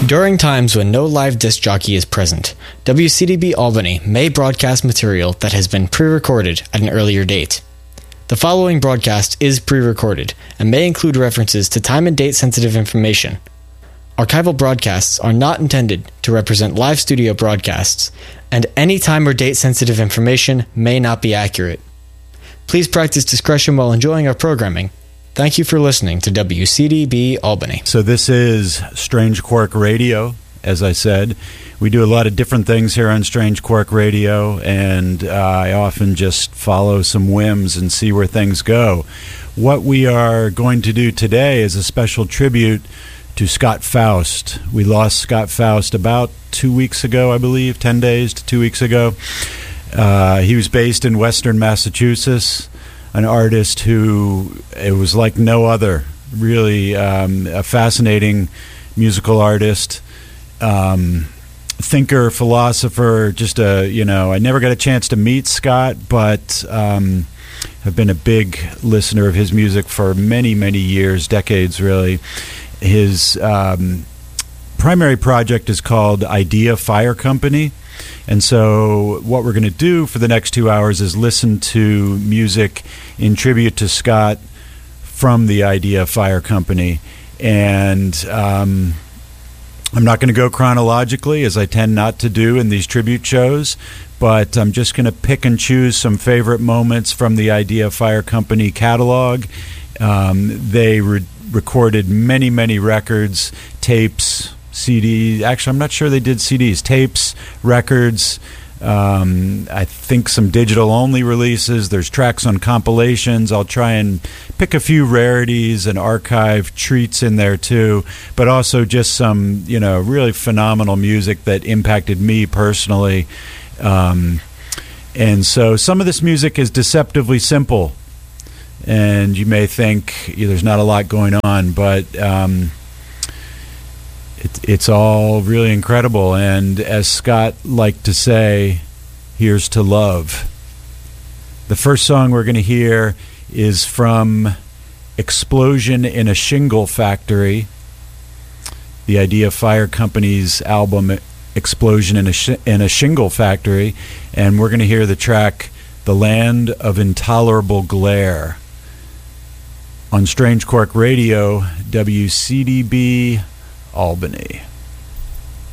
During times when no live disc jockey is present, WCDB Albany may broadcast material that has been pre-recorded at an earlier date. The following broadcast is pre-recorded and may include references to time and date sensitive information. Archival broadcasts are not intended to represent live studio broadcasts, and any time or date sensitive information may not be accurate. Please practice discretion while enjoying our programming. Thank you for listening to WCDB Albany. So this is Strange Quark Radio, as I said. We do a lot of different things here on Strange Quark Radio, and I often just follow some whims and see where things go. What we are going to do today is a special tribute to Scott Faust. We lost Scott Faust about 2 weeks ago, I believe, 10 days to 2 weeks ago. He was based in Western Massachusetts, an artist who, it was like no other, really a fascinating musical artist, thinker, philosopher, just I never got a chance to meet Scott, but have been a big listener of his music for many, many years, decades really. His primary project is called Idea Fire Company. And so what we're going to do for the next 2 hours is listen to music in tribute to Scott from the Idea Fire Company. And I'm not going to go chronologically, as I tend not to do in these tribute shows, but I'm just going to pick and choose some favorite moments from the Idea Fire Company catalog. They recorded many, many records, tapes, CDs. Actually, I'm not sure they did CDs. Tapes, records, I think some digital-only releases. There's tracks on compilations. I'll try and pick a few rarities and archive treats in there, too, but also just some, really phenomenal music that impacted me personally. And so some of this music is deceptively simple, and you may think there's not a lot going on, but it's all really incredible. And as Scott liked to say, here's to love. The first song we're going to hear is from Explosion in a Shingle Factory, the Idea Fire Company's album Explosion in a Shingle Factory, and we're going to hear the track The Land of Intolerable Glare on Strange Quark Radio, WCDB Albany.